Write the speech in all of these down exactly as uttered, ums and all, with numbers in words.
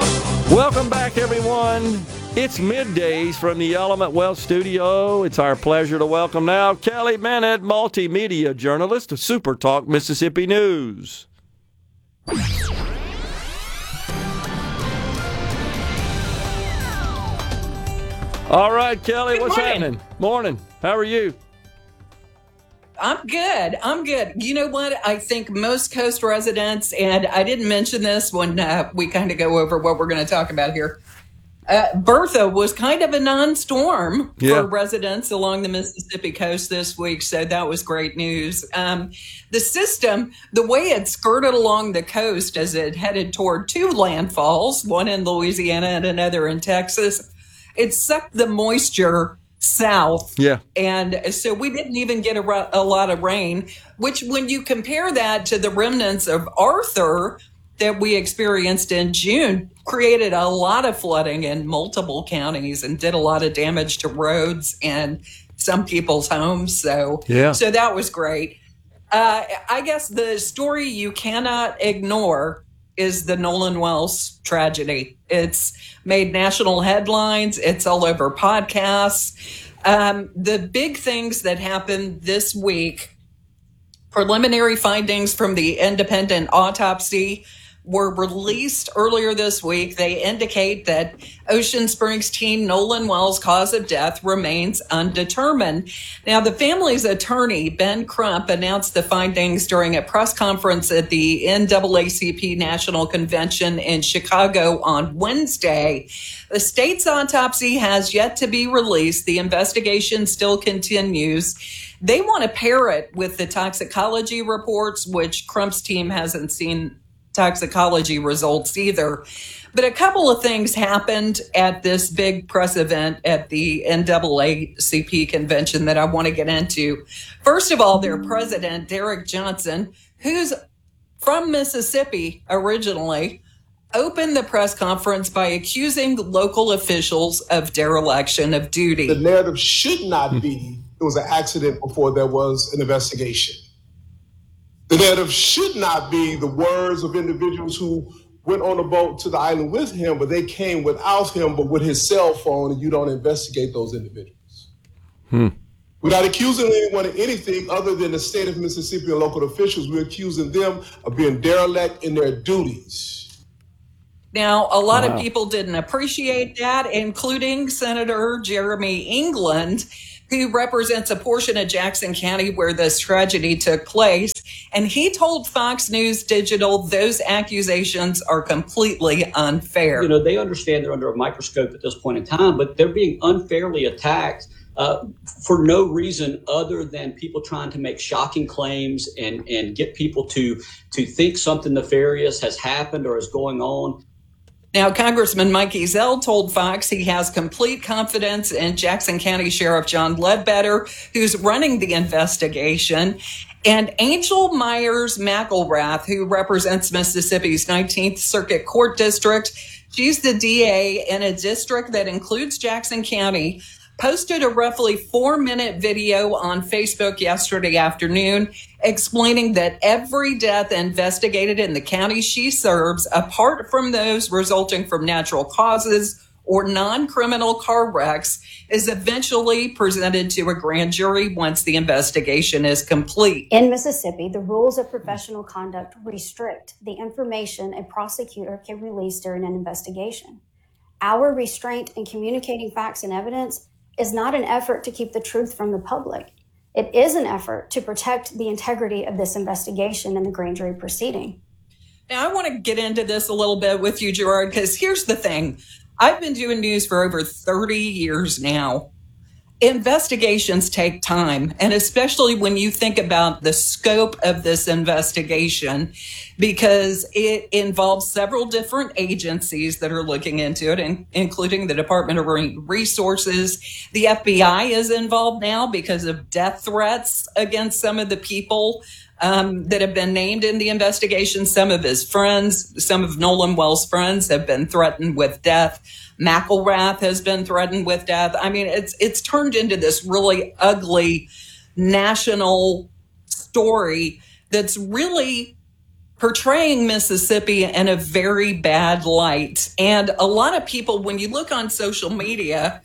Welcome back, everyone. It's middays from the Element Wealth Studio. It's our pleasure to welcome now Kelly Bennett, multimedia journalist of Super Talk Mississippi News. All right, Kelly, Good what's morning. happening? Morning. How are you? I'm good. I'm good. You know what? I think most Coast residents, and I didn't mention this when uh, we kind of go over what we're going to talk about here. Uh, Bertha was kind of a non-storm Yeah. for residents along the Mississippi coast this week, so that was great news. Um, the system, the way it skirted along the coast as it headed toward two landfalls, one in Louisiana and another in Texas, it sucked the moisture south. Yeah. And so we didn't even get a, ro- a lot of rain, which when you compare that to the remnants of Arthur that we experienced in June, created a lot of flooding in multiple counties and did a lot of damage to roads and some people's homes. So, Yeah. so that was great. Uh, I guess the story you cannot ignore is the Nolan Wells tragedy. It's made national headlines. It's all over podcasts. Um, the big things that happened this week, preliminary findings from the independent autopsy were released earlier this week. They indicate that Ocean Springs teen Nolan Wells' cause of death remains undetermined. Now, the family's attorney, Ben Crump, announced the findings during a press conference at the N double A C P National Convention in Chicago on Wednesday. The state's autopsy has yet to be released. The investigation still continues. They want to pair it with the toxicology reports, which Crump's team hasn't seen toxicology results either. But a couple of things happened at this big press event at the N double A C P convention that I want to get into. First of all, their president, Derek Johnson, who's from Mississippi originally, opened the press conference by accusing local officials of dereliction of duty. The narrative should not be it was an accident before there was an investigation. The narrative should not be the words of individuals who went on a boat to the island with him, but they came without him, but with his cell phone, and you don't investigate those individuals. Hmm. Without accusing anyone of anything other than the state of Mississippi and local officials, we're accusing them of being derelict in their duties. Now, a lot Wow. of people didn't appreciate that, including Senator Jeremy England, who represents a portion of Jackson County where this tragedy took place. And he told Fox News Digital those accusations are completely unfair. You know, they understand they're under a microscope at this point in time, but they're being unfairly attacked uh, for no reason other than people trying to make shocking claims and, and get people to, to think something nefarious has happened or is going on. Now, Congressman Mike Ezell told Fox he has complete confidence in Jackson County Sheriff John Ledbetter, who's running the investigation. And Angel Myers McElrath, who represents Mississippi's nineteenth Circuit Court District, she's the D A in a district that includes Jackson County, posted a roughly four-minute video on Facebook yesterday afternoon explaining that every death investigated in the county she serves, apart from those resulting from natural causes or non-criminal car wrecks, is eventually presented to a grand jury once the investigation is complete. In Mississippi, the rules of professional conduct restrict the information a prosecutor can release during an investigation. Our restraint in communicating facts and evidence is not an effort to keep the truth from the public. It is an effort to protect the integrity of this investigation and the grand jury proceeding. Now, I want to get into this a little bit with you, Gerard, because here's the thing. I've been doing news for over thirty years now. Investigations take time, and especially when you think about the scope of this investigation, because it involves several different agencies that are looking into it, in, including the Department of Marine Resources. The F B I is involved now because of death threats against some of the people um, that have been named in the investigation. Some of his friends, some of Nolan Wells' friends have been threatened with death. McElrath has been threatened with death. I mean, it's it's turned into this really ugly national story that's really portraying Mississippi in a very bad light. And a lot of people, when you look on social media,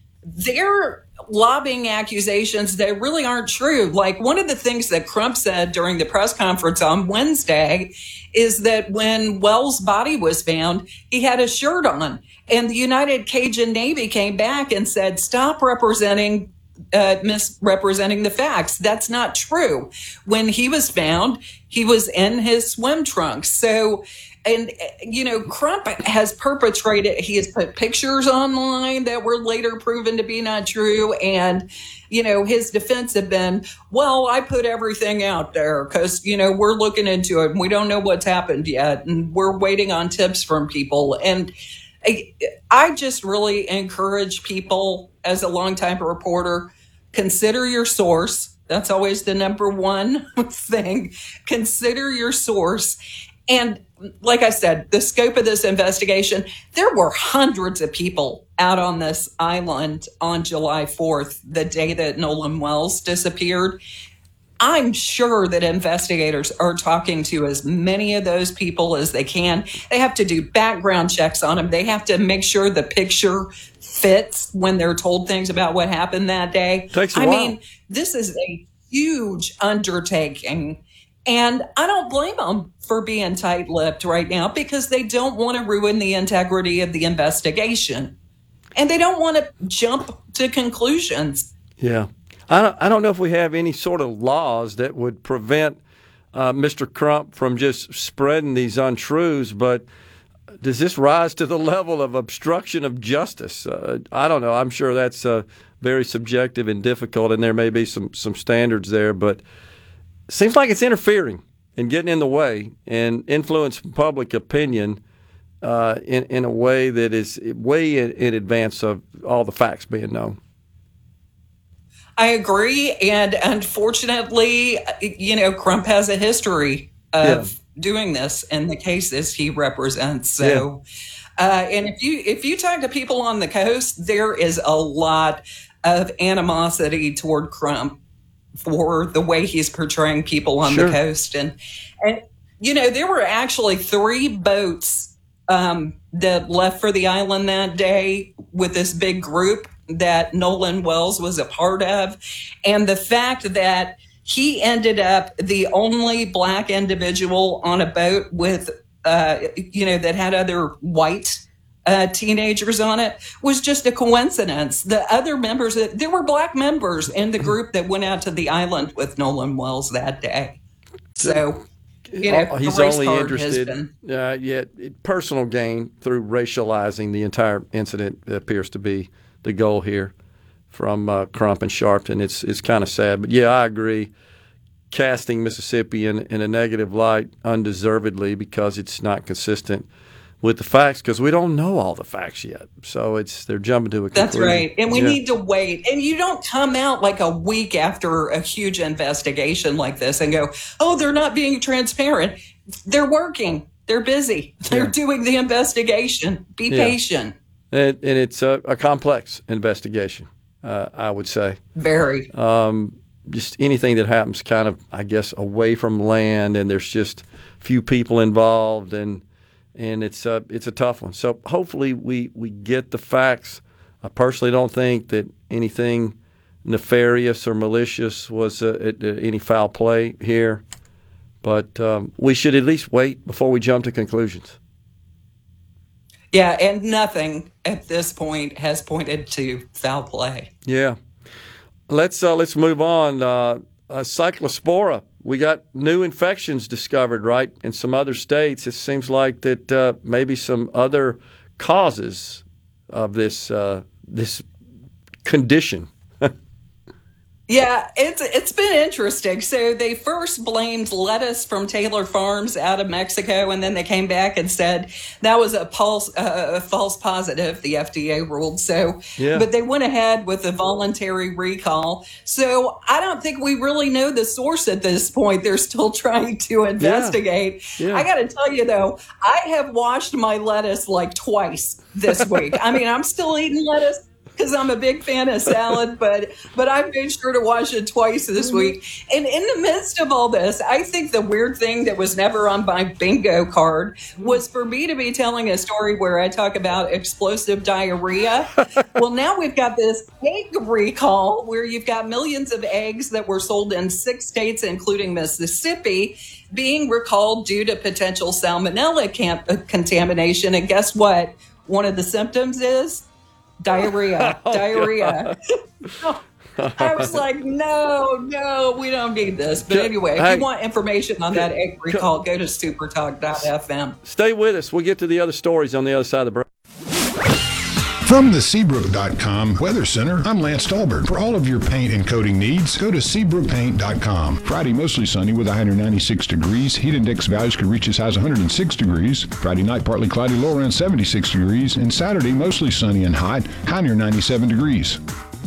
they're lobbying accusations that really aren't true. Like one of the things that Crump said during the press conference on Wednesday is that when Wells' body was found, he had a shirt on. And the United Cajun Navy came back and said, stop representing Uh, misrepresenting the facts. That's not true. When he was found, he was in his swim trunks. So, and, you know, Crump has perpetrated, he has put pictures online that were later proven to be not true. And, you know, his defense had been, well, I put everything out there because, you know, we're looking into it and we don't know what's happened yet. And we're waiting on tips from people. And I, I just really encourage people, as a longtime reporter, consider your source. That's always the number one thing. Consider your source. And like I said, the scope of this investigation, there were hundreds of people out on this island on July fourth, the day that Nolan Wells disappeared. I'm sure that investigators are talking to as many of those people as they can. They have to do background checks on them. They have to make sure the picture fits when they're told things about what happened that day. Takes a I while. mean, this is a huge undertaking. And I don't blame them for being tight-lipped right now because they don't want to ruin the integrity of the investigation. And they don't want to jump to conclusions. Yeah. I don't, I don't know if we have any sort of laws that would prevent uh, Mister Crump from just spreading these untruths, but does this rise to the level of obstruction of justice? Uh, I don't know. I'm sure that's uh, very subjective and difficult, and there may be some, some standards there, but it seems like it's interfering and getting in the way and influencing public opinion uh, in, in a way that is way in, in advance of all the facts being known. I agree. And unfortunately, you know, Crump has a history of yeah. doing this in the cases he represents. So, yeah. uh, and if you if you talk to people on the coast, there is a lot of animosity toward Crump for the way he's portraying people on sure. the coast. And, and, you know, there were actually three boats um, that left for the island that day with this big group that Nolan Wells was a part of. And the fact that he ended up the only black individual on a boat with, uh, you know, that had other white uh, teenagers on it was just a coincidence. The other members, there were black members in the group that went out to the island with Nolan Wells that day. So, you know, he's the race only card interested has been, uh, yet personal gain through racializing the entire incident appears to be the goal here from uh, Crump and Sharpton. It's it's kind of sad, but yeah, I agree. Casting Mississippi in, in a negative light undeservedly because it's not consistent with the facts, because we don't know all the facts yet. So it's they're jumping to a conclusion. That's right. And we yeah. need to wait. And you don't come out like a week after a huge investigation like this and go, oh, they're not being transparent. They're working. They're busy. They're yeah. doing the investigation. Be yeah. patient. And, and it's a, a complex investigation, uh, I would say. Very. Um, just anything that happens kind of, I guess, away from land, and there's just few people involved, and and it's a, it's a tough one. So hopefully we, we get the facts. I personally don't think that anything nefarious or malicious was uh, at, uh, any foul play here, but um, we should at least wait before we jump to conclusions. Yeah, and nothing at this point has pointed to foul play. Yeah. Let's uh, let's move on. Uh, uh, Cyclospora. We got new infections discovered, right, in some other states. It seems like that uh, maybe some other causes of this uh, this condition. Yeah, it's it's been interesting. So they first blamed lettuce from Taylor Farms out of Mexico, and then they came back and said that was a, pulse, uh, a false positive, the F D A ruled. So, yeah. But they went ahead with a voluntary recall. So I don't think we really know the source at this point. They're still trying to investigate. Yeah. Yeah. I got to tell you, though, I have washed my lettuce like twice this week. I mean, I'm still eating lettuce. because I'm a big fan of salad, but but I made sure to wash it twice this week. And in the midst of all this, I think the weird thing that was never on my bingo card was for me to be telling a story where I talk about explosive diarrhea. Well, now we've got this egg recall where you've got millions of eggs that were sold in six states, including Mississippi, being recalled due to potential salmonella camp- uh, contamination. And guess what? One of the symptoms is diarrhea. Oh, diarrhea. I was like, no, no, we don't need this. But anyway, if hey, you want information on that egg recall, go to supertalk dot f m. Stay with us. We'll get to the other stories on the other side of the break. From the Seabrook dot com Weather Center, I'm Lance Stolberg. For all of your paint and coating needs, go to Seabrook Paint dot com. Friday, mostly sunny with a high near ninety-six degrees. Heat index values could reach as high as one hundred six degrees. Friday night, partly cloudy, low around seventy-six degrees. And Saturday, mostly sunny and hot, high near ninety-seven degrees.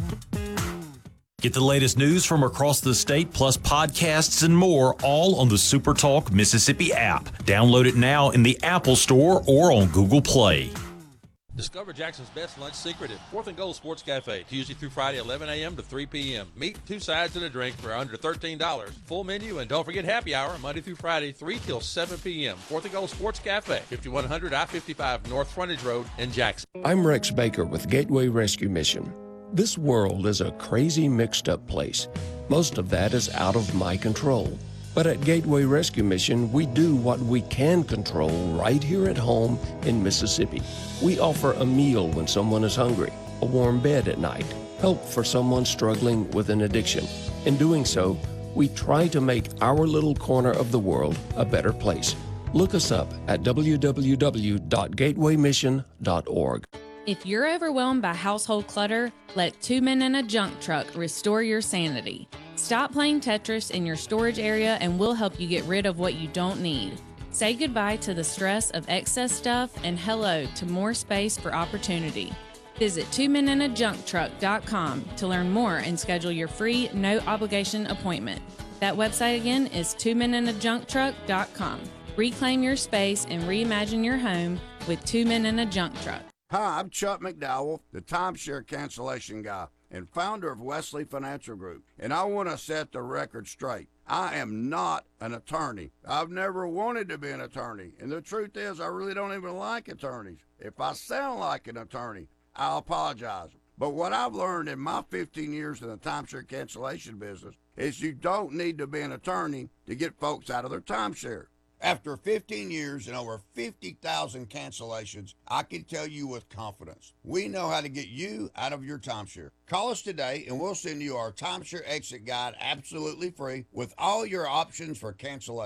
Get the latest news from across the state, plus podcasts and more, all on the SuperTalk Mississippi app. Download it now in the Apple Store or on Google Play. Discover Jackson's best lunch secret at Fourth and Gold Sports Cafe, Tuesday through Friday, eleven a.m. to three p.m. Meat, two sides, and a drink for under thirteen dollars. Full menu, and don't forget happy hour, Monday through Friday, three till seven p.m. Fourth and Gold Sports Cafe, fifty-one hundred I fifty-five North Frontage Road in Jackson. I'm Rex Baker with Gateway Rescue Mission. This world is a crazy, mixed-up place. Most of that is out of my control. But at Gateway Rescue Mission, we do what we can control right here at home in Mississippi. We offer a meal when someone is hungry, a warm bed at night, help for someone struggling with an addiction. In doing so, we try to make our little corner of the world a better place. Look us up at w w w dot gateway mission dot org. If you're overwhelmed by household clutter, let Two Men in a Junk Truck restore your sanity. Stop playing Tetris in your storage area and we'll help you get rid of what you don't need. Say goodbye to the stress of excess stuff and hello to more space for opportunity. Visit two men in a junk truck dot com to learn more and schedule your free, no-obligation appointment. That website again is two men in a junk truck dot com. Reclaim your space and reimagine your home with Two Men in a Junk Truck. Hi, I'm Chuck McDowell, the timeshare cancellation guy and founder of Wesley Financial Group, and I want to set the record straight. I am not an attorney. I've never wanted to be an attorney, and the truth is I really don't even like attorneys. If I sound like an attorney, I'll apologize. But what I've learned in my fifteen years in the timeshare cancellation business is you don't need to be an attorney to get folks out of their timeshare. After fifteen years and over fifty thousand cancellations, I can tell you with confidence, we know how to get you out of your timeshare. Call us today and we'll send you our timeshare exit guide absolutely free with all your options for cancellation.